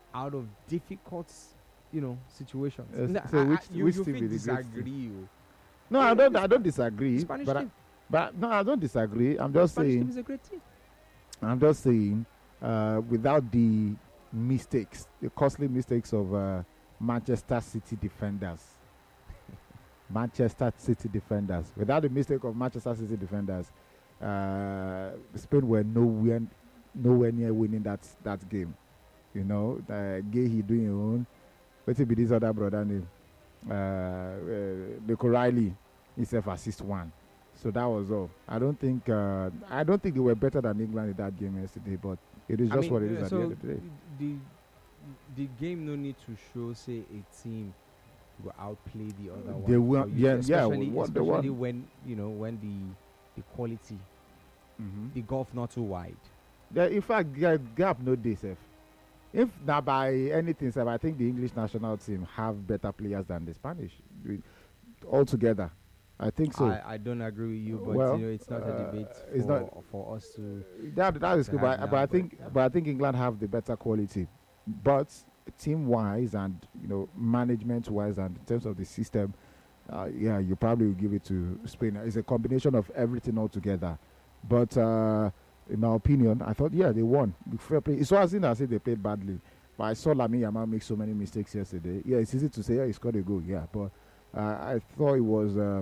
out of difficult, situations. So which you team think is the great team? disagree? No, I don't disagree. Spanish But team. no, I don't disagree. I'm just Spanish team saying. is a great team. I'm just saying. Without the mistakes, the costly mistakes of Manchester City defenders. Manchester City defenders. Without the mistake of Manchester City defenders, Spain were nowhere near winning that game. Gay doing his own. What's be this other brother name? Nico Riley himself assist one. So that was all. I don't think they were better than England in that game yesterday, but it is just what it is at the end of the day. The game no need to show say a team will outplay the other one. They will, especially one. when when the quality, the gulf not too wide. In fact, gap no day safe. If now by anything, I think the English national team have better players than the Spanish altogether. I think so. I don't agree with you, but it's not a debate for us to. That is good, but I think England have the better quality, but team-wise and management-wise and in terms of the system, you probably will give it to Spain. It's a combination of everything altogether, but in my opinion, I thought they won. Fair play. It's as in I said they played badly, but I saw Lamine Yamal make so many mistakes yesterday. Yeah, it's easy to say he scored a goal. Yeah, but I thought he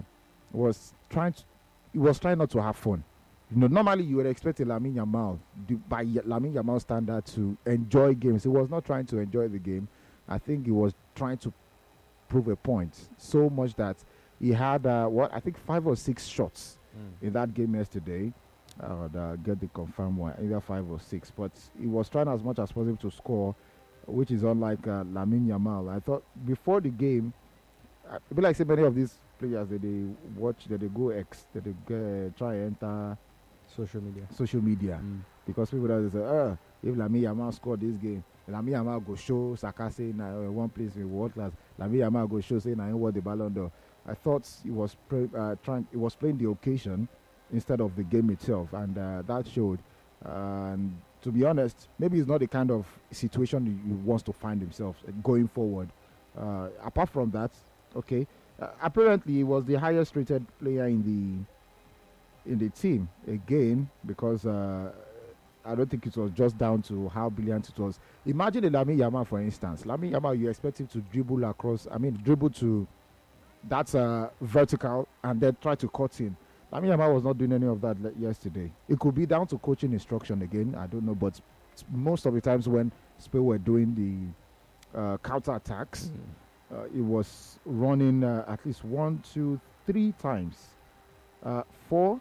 was trying not to have fun. Normally you would expect Lamine Yamal, by Lamine Yamal standard, to enjoy games. He was not trying to enjoy the game. I think he was trying to prove a point. So much that he had I think 5 or 6 shots in that game yesterday. I would get the confirmed one, either 5 or 6. But he was trying as much as possible to score, which is unlike Lamine Yamal. I thought before the game, I feel like so many of these players that they watch, that they go that they try and enter social media because people that say, if Lamine Yamal scored this game, Lamine Yamal go show Saka say one place in world class. Lamine Yamal go show say he won the Ballon d'Or. I thought he was playing the occasion instead of the game itself, and that showed. And to be honest, maybe it's not the kind of situation he wants to find himself going forward. Apart from that, apparently he was the highest rated player in the team again, because I don't think it was just down to how brilliant it was. Imagine a Lamine Yamal, for instance. Lamine Yamal, you expect him to dribble to that vertical and then try to cut in. Lamine Yamal was not doing any of that yesterday. It could be down to coaching instruction again, I don't know, but most of the times when Spain were doing the counter attacks, it was running at least 1, 2, 3 times. 4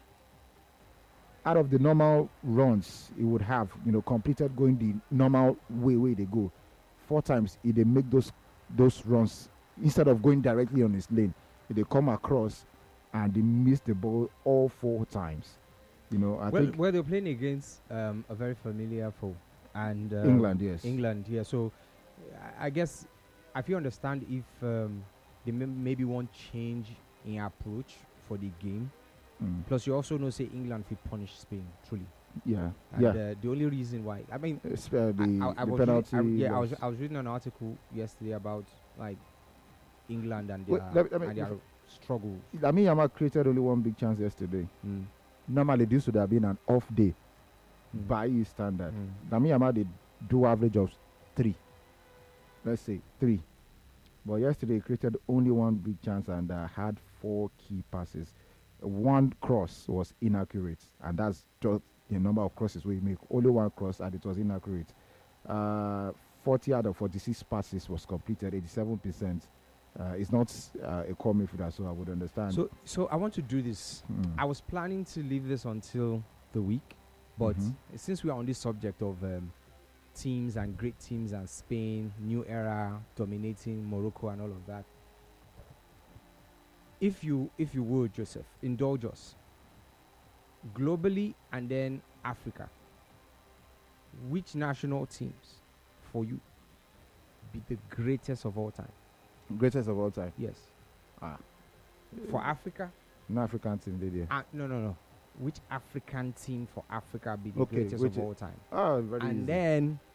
out of the normal runs he would have, completed going the normal way they go. 4 times they make those runs instead of going directly on his lane. They come across and they miss the ball all 4 times. I think they're playing against a very familiar foe, and England, yes. England, yeah. So I guess if you understand if they maybe want change in approach for the game. Plus, you also know, say England will punish Spain truly. Yeah, and the only reason why, I mean, the penalty. I was reading an article yesterday about like England and their struggle. Lamine Yamal created only 1 big chance yesterday. Normally, this would have been an off day by his standard. Lamine Yamal did do average of 3. Let's say 3. But yesterday he created only 1 big chance and had 4 key passes. 1 cross was inaccurate, and that's just the number of crosses we make. Only 1 cross, and it was inaccurate. 40 out of 46 passes was completed, 87%. It's not a core midfielder, so I would understand. So I want to do this. I was planning to leave this until the week, but since we are on this subject of teams and great teams and Spain, new era dominating Morocco and all of that, if you would, Joseph, indulge us globally and then Africa, which national teams for you be the greatest of all time? Greatest of all time? Yes. For Africa? No African team, did you? No. Which African team for Africa be the greatest of all time? Very and easy. Then